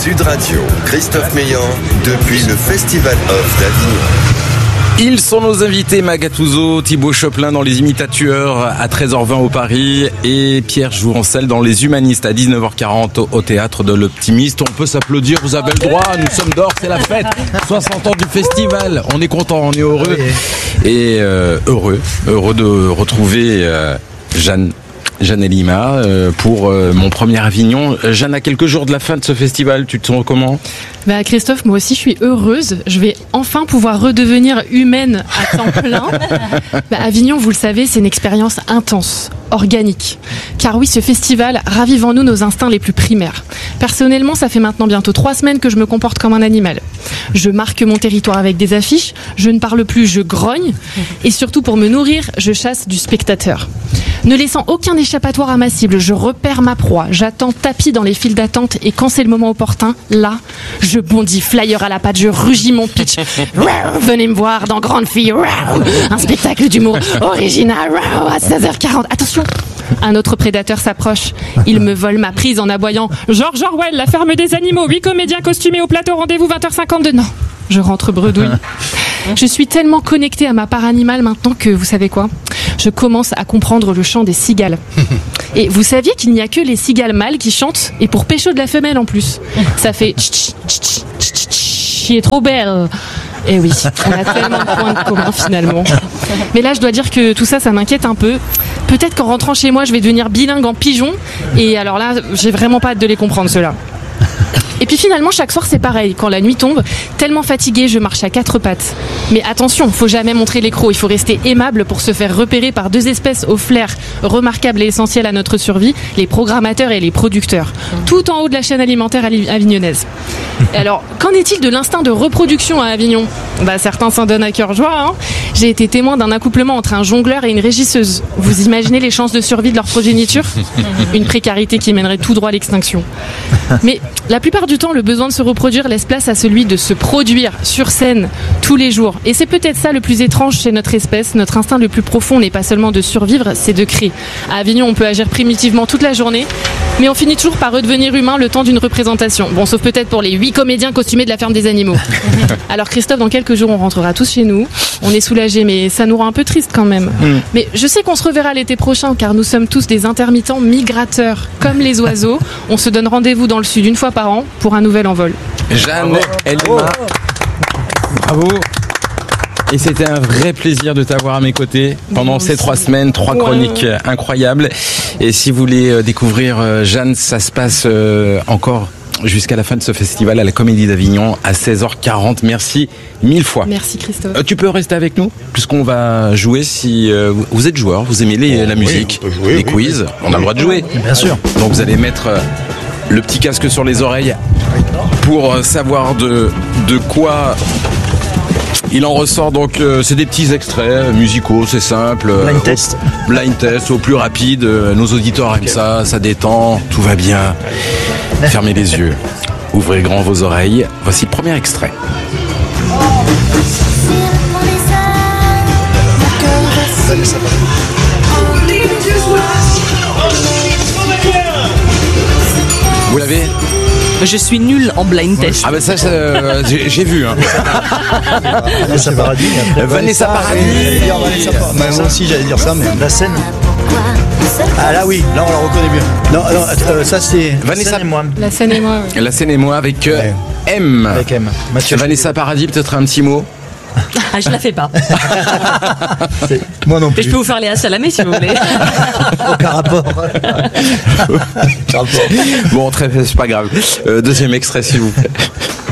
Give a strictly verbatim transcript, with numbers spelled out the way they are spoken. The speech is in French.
Sud Radio, Christophe Meillan, depuis le Festival Off d'Avignon. Ils sont nos invités, Magatouzo, Thibaut Choplin dans Les Imitateurs à treize heures vingt au Paris et Pierre Jouvencel dans Les Humanistes à dix-neuf heures quarante au Théâtre de l'Optimiste. On peut s'applaudir, vous avez le droit, nous sommes dehors, c'est la fête. soixante ans du festival, on est content, on est heureux. Et euh, heureux, heureux de retrouver euh, Jeanne. Jeanne et Lima euh, pour euh, mon premier Avignon. Jeanne, à quelques jours de la fin de ce festival, tu te sens comment ? Bah Christophe, moi aussi je suis heureuse. Je vais enfin pouvoir redevenir humaine à temps plein. Bah, Avignon, vous le savez, c'est une expérience intense, organique. Car oui, ce festival ravive en nous nos instincts les plus primaires. Personnellement, ça fait maintenant bientôt trois semaines que je me comporte comme un animal. Je marque mon territoire avec des affiches, je ne parle plus, je grogne. Et surtout pour me nourrir, je chasse du spectateur. Ne laissant aucun échappatoire à ma cible, je repère ma proie, j'attends tapis dans les files d'attente et quand c'est le moment opportun, là, je bondis flyer à la patte, je rugis mon pitch. Venez me voir dans Grande Fille, un spectacle d'humour original à seize heures quarante. Attention, un autre prédateur s'approche. Il me vole ma prise en aboyant George Orwell, la ferme des animaux, huit comédiens costumés au plateau, rendez-vous vingt heures cinquante-deux. Non, je rentre bredouille. Je suis tellement connectée à ma part animale maintenant que, vous savez quoi ? Je commence à comprendre le chant des cigales. Et vous saviez qu'il n'y a que les cigales mâles qui chantent, et pour pécho de la femelle en plus. Ça fait tch tch tch tch tch, est trop belle. Et oui, on a tellement de points de commun finalement. Mais là, je dois dire que tout ça, ça m'inquiète un peu. Peut-être qu'en rentrant chez moi, je vais devenir bilingue en pigeon. Et alors là, j'ai vraiment pas hâte de les comprendre, ceux-là. Et puis finalement, chaque soir, c'est pareil. Quand la nuit tombe, tellement fatiguée, je marche à quatre pattes. Mais attention, faut jamais montrer les crocs. Il faut rester aimable pour se faire repérer par deux espèces au flair remarquable et essentiel à notre survie, les programmateurs et les producteurs. Tout en haut de la chaîne alimentaire avignonnaise. Et alors, qu'en est-il de l'instinct de reproduction à Avignon ? Bah, certains s'en donnent à cœur joie, hein. J'ai été témoin d'un accouplement entre un jongleur et une régisseuse. Vous imaginez les chances de survie de leur progéniture ? Une précarité qui mènerait tout droit à l'extinction. Mais la plupart du temps, le besoin de se reproduire laisse place à celui de se produire sur scène tous les jours. Et c'est peut-être ça le plus étrange chez notre espèce. Notre instinct le plus profond n'est pas seulement de survivre, c'est de créer. À Avignon, on peut agir primitivement toute la journée, mais on finit toujours par redevenir humain le temps d'une représentation. Bon, sauf peut-être pour les huit comédiens costumés de la ferme des animaux. Alors Christophe, dans quelques jours, on rentrera tous chez nous. On est soulagés, mais ça nous rend un peu triste quand même. Mm. Mais je sais qu'on se reverra l'été prochain, car nous sommes tous des intermittents migrateurs, comme les oiseaux. On se donne rendez-vous dans le sud une fois par an pour un nouvel envol. Jeanne, Elma, bravo. Et c'était un vrai plaisir de t'avoir à mes côtés pendant ces trois semaines, trois chroniques ouais. incroyables. Et si vous voulez découvrir Jeanne, ça se passe encore jusqu'à la fin de ce festival à la Comédie d'Avignon à seize heures quarante. Merci mille fois. Merci Christophe. Euh, tu peux rester avec nous puisqu'on va jouer si euh, vous êtes joueur, vous aimez les, oh, la musique, oui, jouer, les oui. quiz, on a le droit de jouer. Bien sûr. Donc vous allez mettre euh, le petit casque sur les oreilles pour euh, savoir de, de quoi il en ressort. Donc euh, c'est des petits extraits musicaux, c'est simple. Blind euh, test. Au, blind test au plus rapide. Euh, nos auditeurs aiment okay. ça, ça détend, tout va bien. Fermez les yeux, ouvrez grand vos oreilles. Voici le premier extrait. Vous l'avez ? Je suis nulle en blind test. Ah ben ça, ça euh, j'ai, j'ai vu. Hein. Vanessa Paradis. Vanessa Paradis. Vanessa Paradis. Moi aussi j'allais dire ça, mais la scène. Ah là oui, là on la reconnaît bien. Non, non euh, ça c'est Vanessa scène et moi. La scène et moi. Oui. La scène et moi avec euh, ouais. M. Avec M. Mathieu Vanessa Paradis, peut-être un petit mot. Ah, je la fais pas. Moi non plus. Mais je peux vous faire Léa Salamé si vous voulez. Aucun rapport. Bon, très, c'est pas grave. Euh, deuxième extrait, s'il vous plaît.